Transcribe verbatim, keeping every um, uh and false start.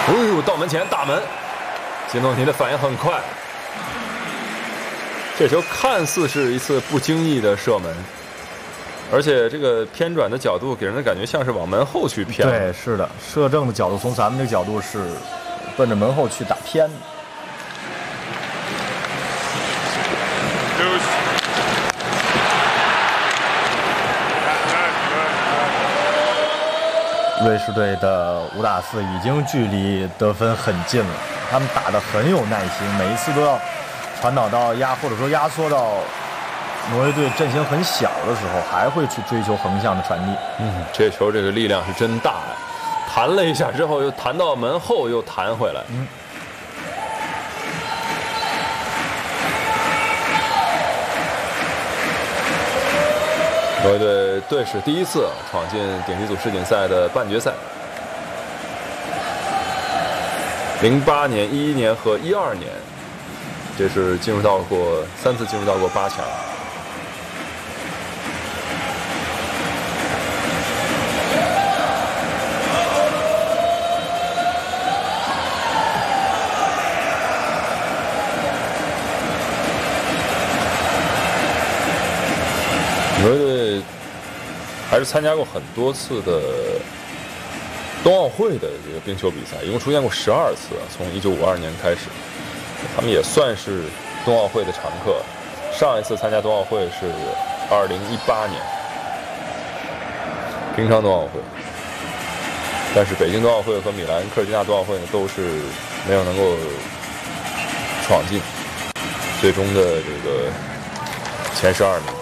哎呦，到门前大门，金诺尼的反应很快。这球看似是一次不经意的射门，而且这个偏转的角度给人的感觉像是往门后去偏。 对，是的，射正的角度从咱们这个角度是奔着门后去打偏。瑞士队的五打四已经距离得分很近了，他们打得很有耐心，每一次都要传导到压或者说压缩到挪威队阵型很小的时候，还会去追求横向的传递。 嗯，这球这个力量是真大呀，弹了一下之后又弹到门后，又弹回来。 嗯。 挪威队队史第一次闯进顶级组世锦赛的半决赛。零八年、一一年和一二年，这是进入到过三次进入到过八强。挪威队还是参加过很多次的冬奥会的这个冰球比赛，一共出现过十二次，从一九五二年开始，他们也算是冬奥会的常客。上一次参加冬奥会是二零一八年平昌冬奥会，但是北京冬奥会和米兰科尔蒂纳冬奥会呢都是没有能够闯进最终的这个前十二名。